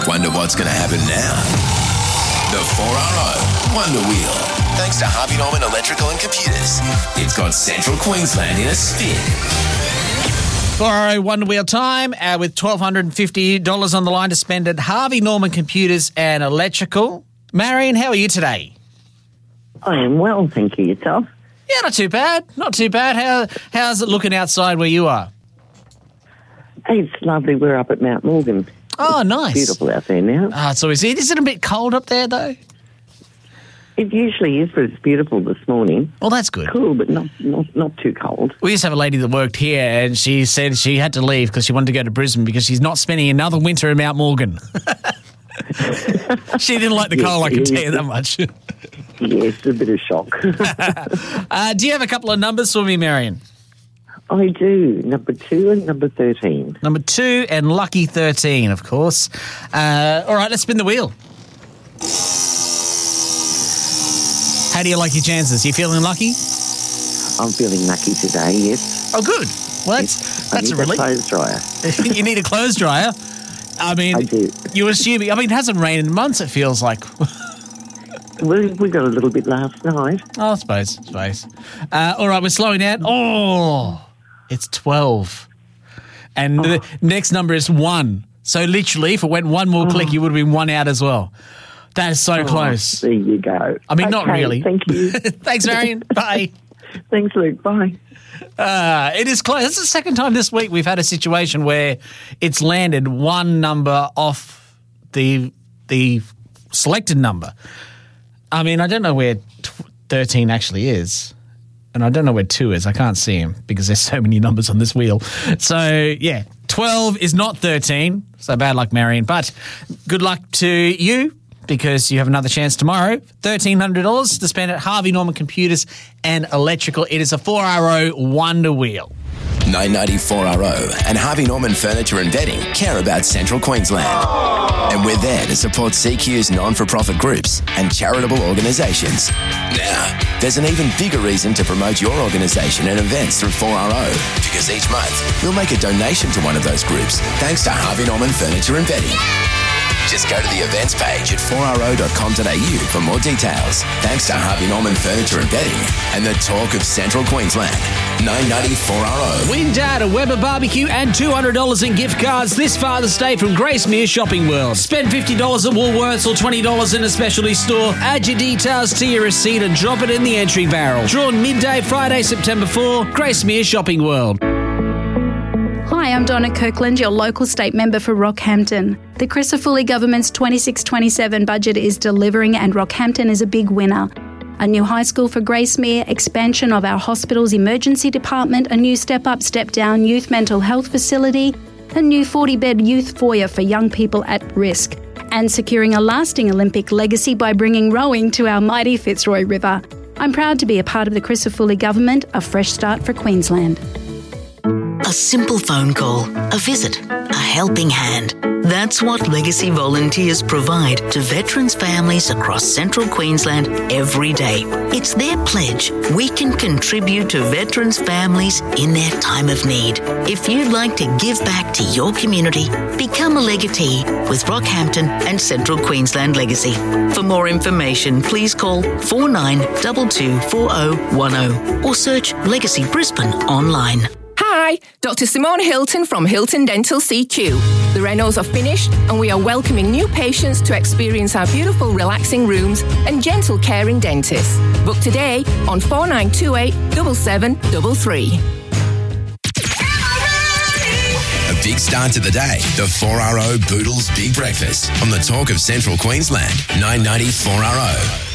Wonder what's going to happen now? The 4RO Wonder Wheel. Thanks to Harvey Norman Electrical and Computers. It's got Central Queensland in a spin. 4RO Wonder Wheel time with $1,250 on the line to spend at Harvey Norman Computers and Electrical. Marion, how are you today? I am well, thank you. Yourself? Yeah, not too bad. Not too bad. How's it looking outside where you are? It's lovely. We're up at Mount Morgan. Oh, nice. It's beautiful out there now. Oh, it's always. Is it a bit cold up there, though? It usually is, but it's beautiful this morning. Well, that's good. Cool, but not too cold. We used to have a lady that worked here, and she said she had to leave because she wanted to go to Brisbane because she's not spending another winter in Mount Morgan. She didn't like the cold, I can tell you that much. Yes, a bit of shock. Do you have a couple of numbers for me, Marion? I do. Number 2 and number 13. Number 2 and lucky 13, of course. All right, let's spin the wheel. How do you like your chances? You feeling lucky? I'm feeling lucky today, yes. Oh, good. Well, that's a relief. I need a clothes dryer. You need a clothes dryer? I mean, I do. You're assuming... I mean, it hasn't rained in months, it feels like. We got a little bit last night. Oh, I suppose. All right, we're slowing down. Oh, it's 12. And the next number is 1. So literally, if it went one more click, you would have been 1 out as well. That is so close. There you go. I mean, not really. Thank you. Thanks, Marion. Bye. Thanks, Luke. Bye. It is close. It's the second time this week we've had a situation where it's landed one number off the selected number. I mean, I don't know where 13 actually is, and I don't know where 2 is. I can't see him because there's so many numbers on this wheel. So, yeah, 12 is not 13, so bad luck, Marion. But good luck to you because you have another chance tomorrow. $1,300 to spend at Harvey Norman Computers and Electrical. It is a 4RO Wonder Wheel. 994RO and Harvey Norman Furniture and Bedding care about Central Queensland. And we're there to support CQ's non-for-profit groups and charitable organisations. Now, there's an even bigger reason to promote your organisation and events through 4RO, because each month we'll make a donation to one of those groups thanks to Harvey Norman Furniture and Bedding. Just go to the events page at 4ro.com.au for more details. Thanks to Harvey Norman Furniture and Bedding and the talk of Central Queensland. 994RO. Win Dad a Weber barbecue and $200 in gift cards this Father's Day from Gracemere Shopping World. Spend $50 at Woolworths or $20 in a specialty store. Add your details to your receipt and drop it in the entry barrel. Drawn midday Friday, September 4. Gracemere Shopping World. Hi, I'm Donna Kirkland, your local state member for Rockhampton. The Crisafulli government's 26-27 budget is delivering and Rockhampton is a big winner. A new high school for Gracemere, expansion of our hospital's emergency department, a new step-up, step-down youth mental health facility, a new 40-bed youth foyer for young people at risk, and securing a lasting Olympic legacy by bringing rowing to our mighty Fitzroy River. I'm proud to be a part of the Crisafulli government, a fresh start for Queensland. A simple phone call, a visit, a helping hand. That's what Legacy volunteers provide to veterans' families across Central Queensland every day. It's their pledge we can contribute to veterans' families in their time of need. If you'd like to give back to your community, become a legatee with Rockhampton and Central Queensland Legacy. For more information, please call 49224010 or search Legacy Brisbane online. Hi, Dr. Simone Hilton from Hilton Dental CQ. The renos are finished and we are welcoming new patients to experience our beautiful relaxing rooms and gentle caring dentists. Book today on 4928 7733. A big start to the day. The 4RO Boodles Big Breakfast on the talk of Central Queensland. 994RO.